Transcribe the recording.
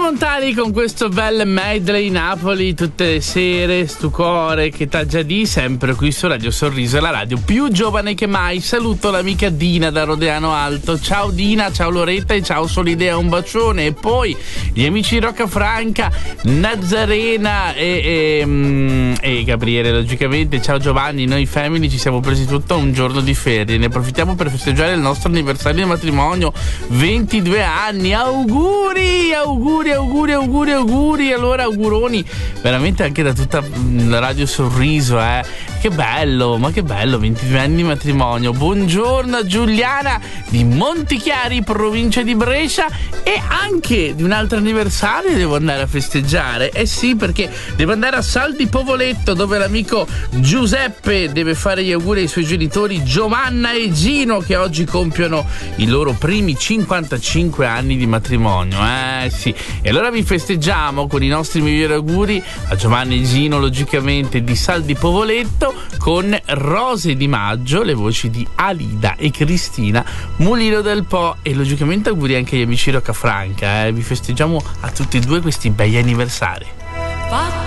Montani con questo bel medley Napoli tutte le sere, stu cuore che t'ha già di, sempre qui su Radio Sorriso, la radio più giovane che mai. Saluto l'amica Dina da Rodeano Alto. Ciao Dina, ciao Loretta e ciao Solidea, un bacione. E poi gli amici di Roccafranca, Nazarena e Gabriele, logicamente. Ciao Giovanni, noi family ci siamo presi tutto un giorno di ferie, ne approfittiamo per festeggiare il nostro anniversario di matrimonio, 22 anni. Auguri, auguri, auguri, auguri, auguri. Allora auguroni veramente anche da tutta la Radio Sorriso, che bello, ma che bello, 22 anni di matrimonio. Buongiorno a Giuliana di Montichiari, provincia di Brescia, e anche di un altro anniversario devo andare a festeggiare. Sì, perché devo andare a Sal di Povoletto, dove l'amico Giuseppe deve fare gli auguri ai suoi genitori Giovanna e Gino, che oggi compiono i loro primi 55 anni di matrimonio. Sì, e allora vi festeggiamo con i nostri migliori auguri a Giovanni e Gino, logicamente di Sal di Povoletto, con Rose di Maggio, le voci di Alida e Cristina, Mulino del Po, e logicamente auguri anche agli amici Roccafranca. Vi festeggiamo a tutti e due questi begli anniversari.